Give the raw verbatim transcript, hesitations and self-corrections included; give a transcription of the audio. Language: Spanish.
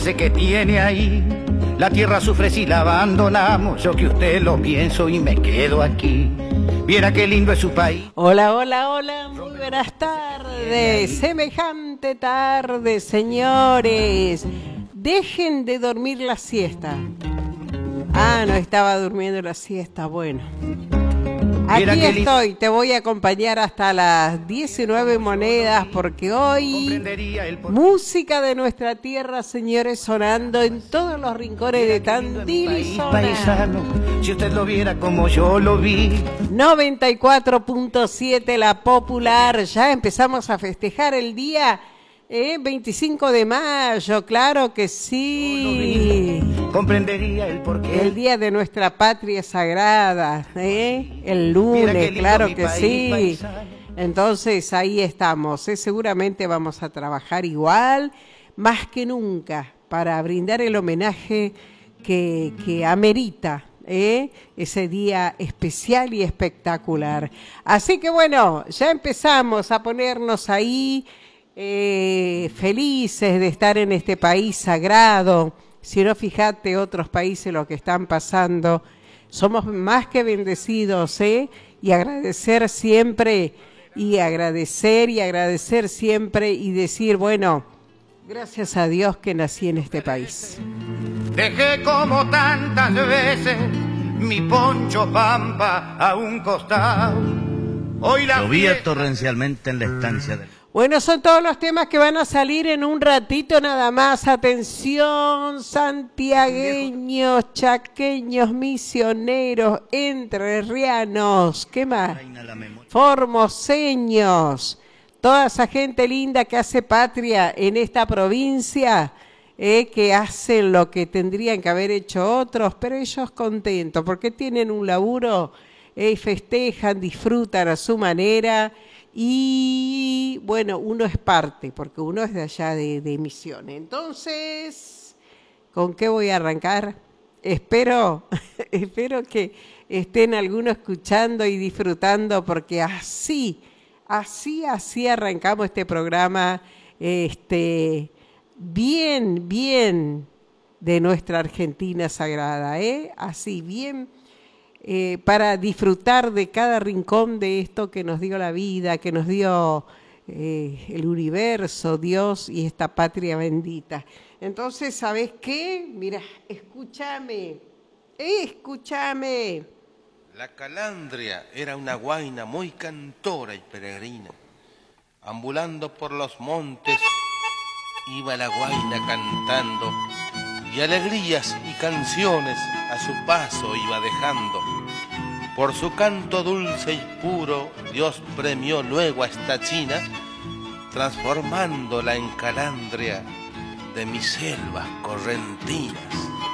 Sé que tiene ahí, la tierra sufre si la abandonamos. Yo que usted lo pienso y me quedo aquí. Viera qué lindo es su país. Hola, hola, hola, muy buenas tardes. Semejante tarde, señores. Dejen de dormir la siesta. Ah, no estaba durmiendo la siesta, bueno. Aquí estoy, te voy a acompañar hasta las diecinueve monedas porque hoy música de nuestra tierra, señores, sonando en todos los rincones de Tandil y zona. Si usted lo viera como yo lo vi. noventa y cuatro punto siete La Popular, ya empezamos a festejar el día eh, veinticinco de mayo, claro que sí. Comprendería el porqué. El día de nuestra patria sagrada, ¿eh? El lunes, claro que sí. Entonces ahí estamos, ¿eh? Seguramente vamos a trabajar igual, más que nunca, para brindar el homenaje que, que amerita, ¿eh? Ese día especial y espectacular. Así que bueno, ya empezamos a ponernos ahí eh, felices de estar en este país sagrado. Si no, fíjate otros países lo que están pasando. Somos más que bendecidos, ¿eh? Y agradecer siempre, y agradecer y agradecer siempre y decir, bueno, gracias a Dios que nací en este país. Dejé como tantas veces mi poncho pampa a un costado. Hoy la llovía fiesta... torrencialmente en la estancia del... Bueno, son todos los temas que van a salir en un ratito nada más. Atención, santiagueños, chaqueños, misioneros, entrerrianos, ¿qué más? Formoseños, toda esa gente linda que hace patria en esta provincia, eh, que hacen lo que tendrían que haber hecho otros, pero ellos contentos porque tienen un laburo, eh, festejan, disfrutan a su manera. Y bueno, uno es parte, porque uno es de allá de, de Misiones. Entonces, ¿con qué voy a arrancar? Espero, espero que estén algunos escuchando y disfrutando, porque así, así, así arrancamos este programa, este, bien, bien de nuestra Argentina sagrada, ¿eh? Así, bien. Eh, para disfrutar de cada rincón de esto que nos dio la vida, que nos dio eh, el universo, Dios y esta patria bendita. Entonces, ¿sabes qué? Mira, escúchame, escúchame. La calandria era una guaina muy cantora y peregrina. Ambulando por los montes, iba la guaina cantando, y alegrías y canciones a su paso iba dejando. Por su canto dulce y puro, Dios premió luego a esta china, transformándola en calandria de mis selvas correntinas.